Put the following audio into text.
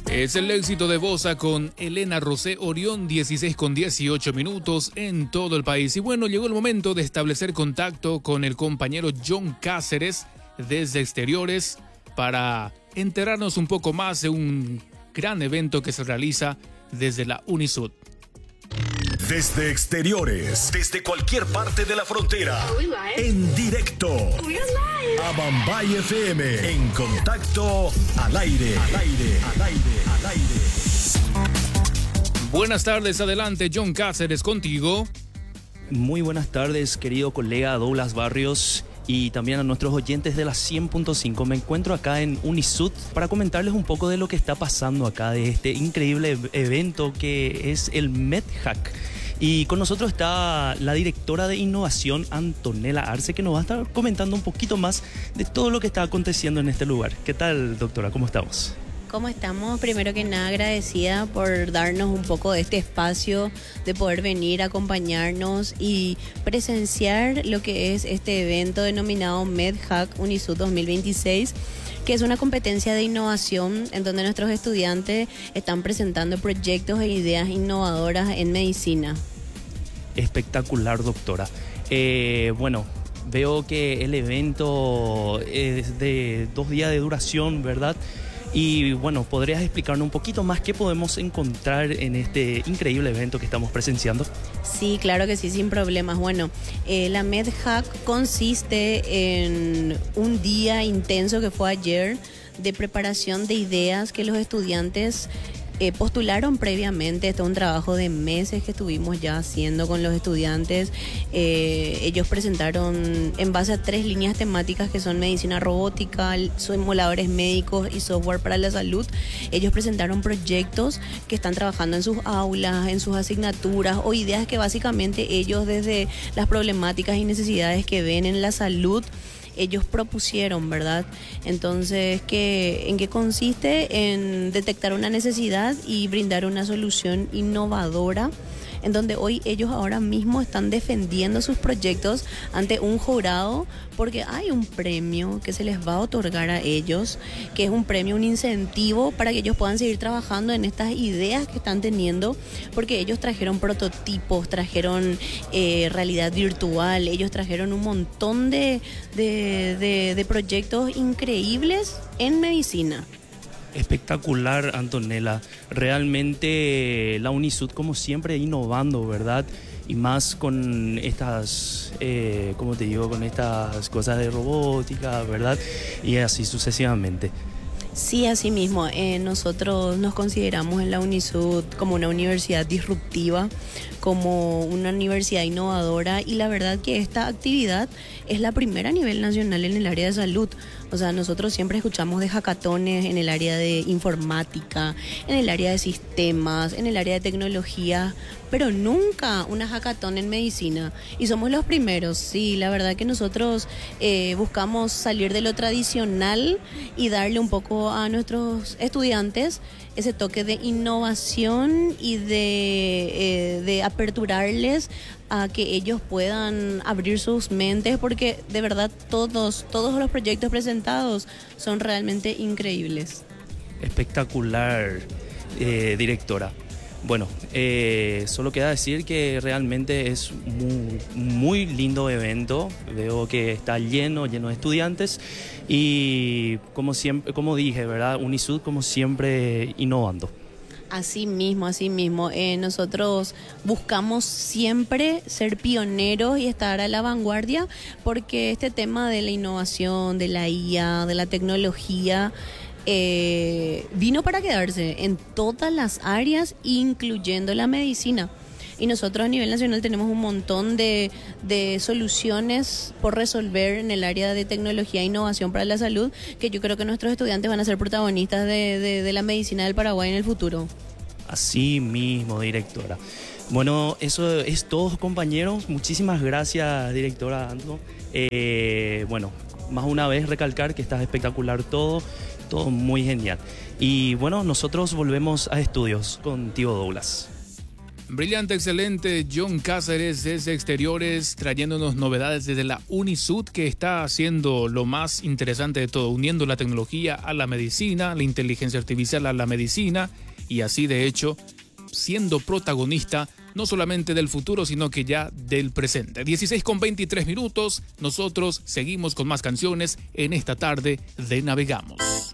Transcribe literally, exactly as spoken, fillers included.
Es el éxito de Bossa con Elena Rosé Orión, dieciséis con dieciocho minutos en todo el país. Y bueno, llegó el momento de establecer contacto con el compañero John Cáceres desde Exteriores para enterarnos un poco más de un gran evento que se realiza desde la UNISUD. Desde Exteriores, desde cualquier parte de la frontera, en directo, a Bambay F M, en contacto al aire, al aire, al aire, al aire. Buenas tardes, adelante, John Cáceres, contigo. Muy buenas tardes, querido colega Douglas Barrios, y también a nuestros oyentes de la cien punto cinco. Me encuentro acá en UNISUD para comentarles un poco de lo que está pasando acá, de este increíble evento que es el MedHack. Y con nosotros está la directora de innovación, Antonella Arce, que nos va a estar comentando un poquito más de todo lo que está aconteciendo en este lugar. ¿Qué tal, doctora? ¿Cómo estamos? ¿Cómo estamos? Primero que nada, agradecida por darnos un poco de este espacio, de poder venir a acompañarnos y presenciar lo que es este evento denominado MedHack UNISUD dos mil veintiséis, que es una competencia de innovación en donde nuestros estudiantes están presentando proyectos e ideas innovadoras en medicina. Espectacular, doctora. Eh, bueno, veo que el evento es de dos días de duración, ¿verdad? Y bueno, ¿podrías explicarnos un poquito más qué podemos encontrar en este increíble evento que estamos presenciando? Sí, claro que sí, sin problemas. Bueno, eh, la MedHack consiste en un día intenso que fue ayer de preparación de ideas que los estudiantes Eh, postularon previamente. Este es un trabajo de meses que estuvimos ya haciendo con los estudiantes. Eh, ellos presentaron en base a tres líneas temáticas que son medicina robótica, simuladores médicos y software para la salud. Ellos presentaron proyectos que están trabajando en sus aulas, en sus asignaturas, o ideas que básicamente ellos, desde las problemáticas y necesidades que ven en la salud, ellos propusieron, ¿verdad? Entonces, ¿qué, ¿en qué consiste? En detectar una necesidad y brindar una solución innovadora, en donde hoy ellos ahora mismo están defendiendo sus proyectos ante un jurado, porque hay un premio que se les va a otorgar a ellos, que es un premio, un incentivo para que ellos puedan seguir trabajando en estas ideas que están teniendo, porque ellos trajeron prototipos, trajeron eh, realidad virtual, ellos trajeron un montón de, de, de, de proyectos increíbles en medicina. Espectacular, Antonella. Realmente la UNISUD, como siempre, innovando, ¿verdad? Y más con estas, eh, ¿cómo te digo? Con estas cosas de robótica, ¿verdad? Y así sucesivamente. Sí, así mismo. Eh, nosotros nos consideramos en la UNISUD como una universidad disruptiva, como una universidad innovadora, y la verdad que esta actividad es la primera a nivel nacional en el área de salud. O sea, nosotros siempre escuchamos de hackatones en el área de informática, en el área de sistemas, en el área de tecnología, pero nunca una hackatón en medicina. Y somos los primeros. Sí, la verdad que nosotros eh, buscamos salir de lo tradicional y darle un poco a nuestros estudiantes ese toque de innovación y de, eh, de aperturarles a que ellos puedan abrir sus mentes, porque de verdad todos, todos los proyectos presentados son realmente increíbles. Espectacular, eh, directora. Bueno, eh, solo queda decir que realmente es muy, muy lindo evento. Veo que está lleno, lleno de estudiantes y como siempre, como dije, ¿verdad? UNISUD como siempre innovando. Así mismo, así mismo. Eh, nosotros buscamos siempre ser pioneros y estar a la vanguardia, porque este tema de la innovación, de la I A, de la tecnología, eh, vino para quedarse en todas las áreas, incluyendo la medicina. Y nosotros a nivel nacional tenemos un montón de, de soluciones por resolver en el área de tecnología e innovación para la salud, que yo creo que nuestros estudiantes van a ser protagonistas de, de, de la medicina del Paraguay en el futuro. Así mismo, directora. Bueno, eso es todo, compañeros. Muchísimas gracias, directora Anto. Eh, bueno, más una vez recalcar que está espectacular todo, todo muy genial. Y bueno, nosotros volvemos a estudios contigo, Douglas. Brillante, excelente. John Cáceres desde Exteriores, trayéndonos novedades desde la Unisud, que está haciendo lo más interesante de todo, uniendo la tecnología a la medicina, la inteligencia artificial a la medicina, y así de hecho siendo protagonista no solamente del futuro, sino que ya del presente. dieciséis con veintitrés minutos, nosotros seguimos con más canciones en esta tarde de Navegamos.